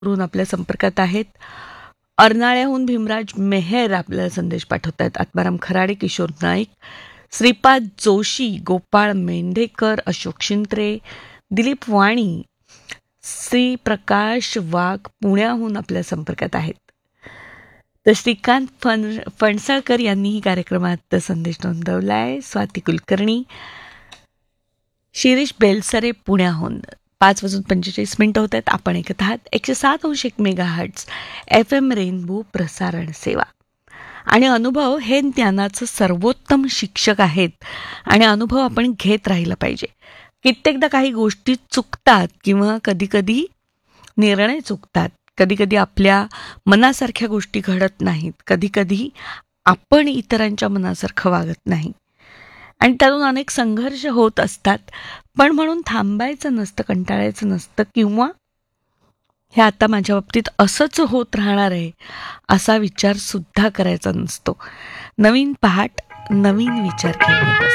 कडून आपल्या संपर्कात आहेत. अर्नाळ्याहून भीमराज मेहर आपल्याला संदेश पाठवत आहेत. आत्माराम खराडे, किशोर नाईक, श्रीपाद जोशी, गोपाळ मेंढेकर, अशोक शिंत्रे, दिलीप वाणी, श्री प्रकाश वाघ पुण्याहून आपल्या संपर्कात आहेत. तर श्रीकांत फणसळकर यांनीही कार्यक्रमात संदेश नोंदवलाय. स्वाती कुलकर्णी, शिरीष बेलसरे पुण्याहून 5:45 होत आहेत. आपण ऐकत आहात 107.1 मेगाहर्ट्झ FM रेनबो प्रसारण सेवा. आणि अनुभव हे ज्ञानाचं सर्वोत्तम शिक्षक आहेत आणि अनुभव आपण घेत राहिला पाहिजे. कित्येकदा काही गोष्टी चुकतात किंवा कधीकधी निर्णय चुकतात. कधीकधी आपल्या मनासारख्या गोष्टी घडत नाहीत. कधीकधी आपण इतरांच्या मनासारखं वागत नाही आणि त्यातून अनेक संघर्ष होत असतात. पण म्हणून थांबायचं नसतं, कंटाळायचं नसतं किंवा हे आता माझ्या बाबतीत असंच होत राहणार आहे असा विचार सुद्धा करायचा नसतो. नवीन पहाट, नवीन विचार घेऊन येत असते.